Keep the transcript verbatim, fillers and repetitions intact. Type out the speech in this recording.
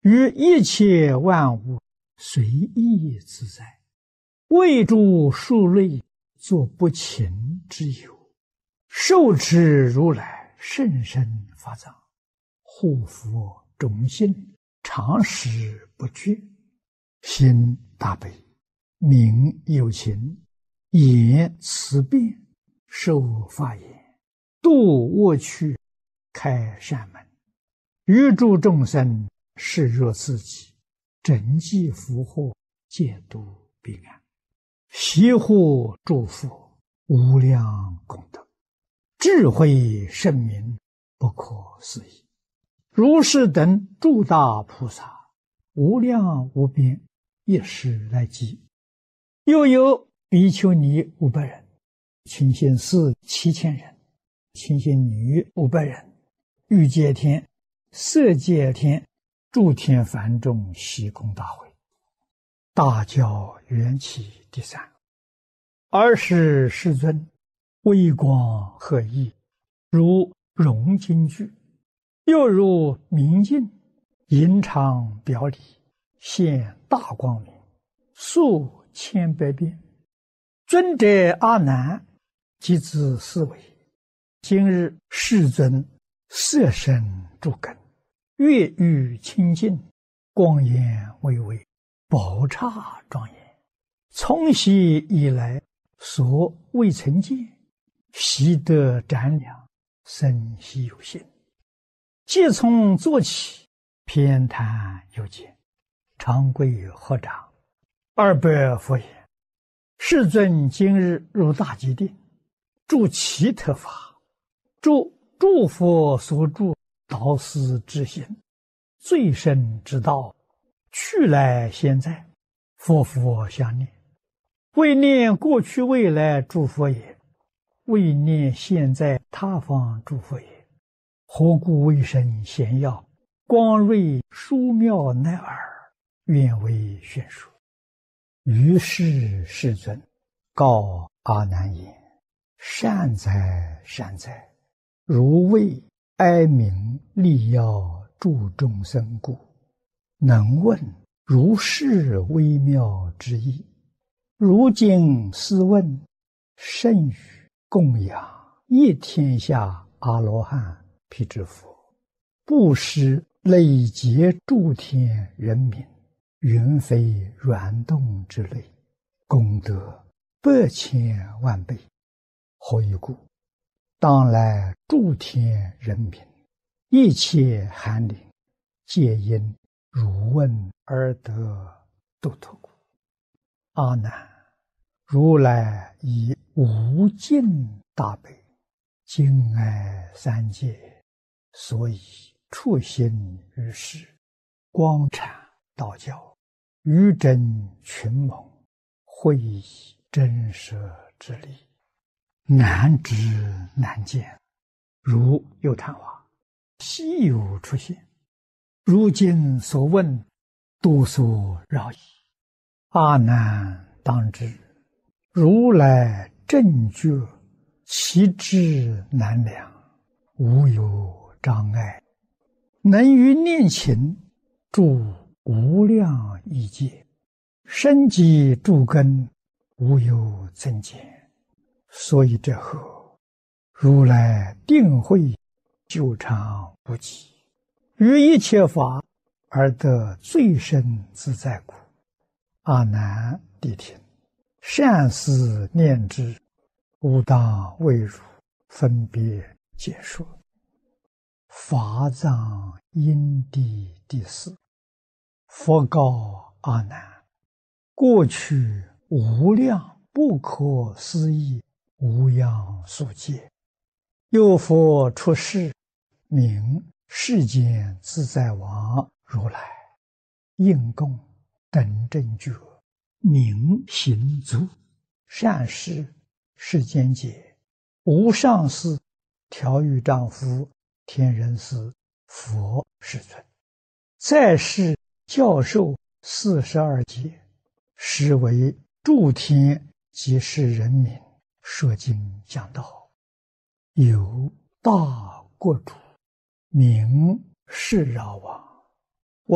于一切万物随意自在，为诸数类作不勤之有，受持如来甚深法藏，护佛忠信，常时不绝，心大悲，名有情，言慈辩，受法言，度恶趣，开善门，于诸众生视若自己，整济福祸，戒度彼岸，悉护诸佛，无量功德，智慧圣明，不可思议。如是等诸大菩萨，无量无边，一时来集。又有比丘尼五百人，清心寺七千人，清心女五百人，欲界天、色界天、诸天梵众悉空大会，大教缘起第三。尔时世尊微光和熠，如融金具，又如明镜，隐常表里，现大光明，数千百变。尊者阿难即自思维：今日世尊色身诸根，月欲清净，光颜巍巍，宝刹庄严，从昔以来所未曾见，习得瞻量，生希有心。即从坐起，偏袒有见，长跪合掌，二百佛言：世尊今日入大吉定，住其特法，住诸佛所住导师之心，最深之道，去来现在，佛佛相念，为念过去未来诸佛也，为念现在他方诸佛也。何故为身显耀，光瑞殊妙乃尔，愿为宣说。于是世尊告阿难言：善哉善哉，如为哀鸣利要助众生故，能问如是微妙之意。如今斯问，甚于供养一天下阿罗汉辟支佛，布施累劫诸天人民，云非软动之类，功德百千万倍。何以故？当来诸天人民，一切寒灵，皆因汝问而得度脱故。阿难，如来以无尽大悲，敬爱三界，所以处心于世，光阐道教，于真群盟，会以真实之理，难知难见，如有昙花，稀有出现。如今所问，多所扰矣。阿难当知，如来正觉，其智难量，无有障碍，能于念勤住无量亿界，深积诸根，无有增减。所以这后，如来定慧久长不极，于一切法而得最深自在故。阿难谛听，善思念之，吾当为汝分别解说。法藏因地第四。佛告阿难：过去无量不可思议无量数劫，有佛出世，名世间自在王如来，应供等正觉，名行足，善事世间解，无上士、调御丈夫、天人师、佛世尊，在世教授四十二劫，实为诸天及世人民说经讲道。有大国主，名释饶王，